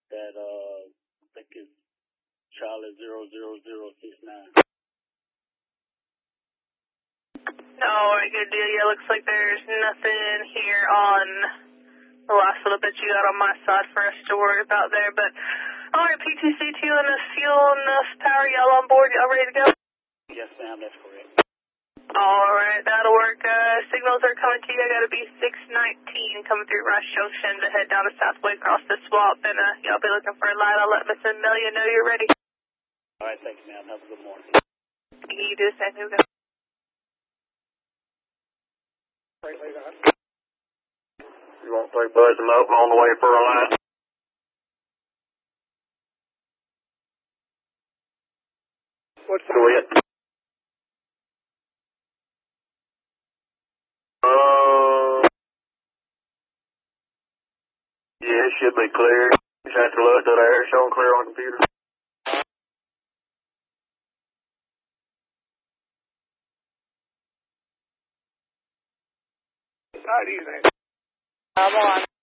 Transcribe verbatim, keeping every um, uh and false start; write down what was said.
that, uh, I think it's Charlie zero zero zero six nine. Alright, good deal. Yeah, looks like there's nothing here on the last little bit you got on my side for us to worry about there, but alright, P T C two, enough fuel, enough power, y'all on board, y'all ready to go? Yes, ma'am, that's correct. Alright, that'll work. Uh, signals are coming to you. I got a B six nineteen coming through Rush Junction to head down to Southway across the swamp, and uh, y'all be looking for a light. I'll let Miss Amelia know you're ready. Alright, thank you, ma'am. Have a good morning. You do the same. Here we go. You want to buzz them up on the way for a line? What's Go ahead. Uh, yeah, it should be clear. Just have to look to there, showing clear on the computer. Alright, easy. I'm on.